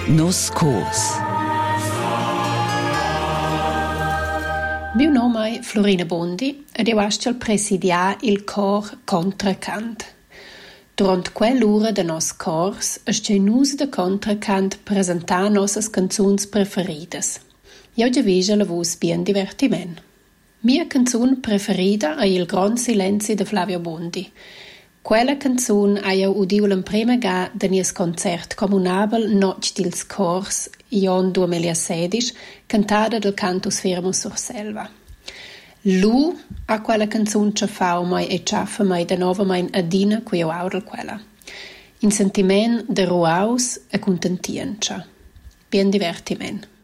Nos cors. Mio nome è Florina Bondi ed io ascio presidiare il cor Contracant. Durant quell'ora de nos cors asce nus de Contracant presentar nossas canzuns preferidas. Io già vige la vus bien divertiment. Mia canzun preferida è il Gran Silenzio de Flavio Bondi. Quella canzun ha io udiu l'emprema ga de nies concert comunabel Noc dils Cors, Ion 2016, cantada del Cantus Firmus sur Selva. Lu ha quella canzun ce fau mai e ciaffa mai de nova mai adina qui io audel quella. In sentiment de ruaus e contentienza. Bien divertiment.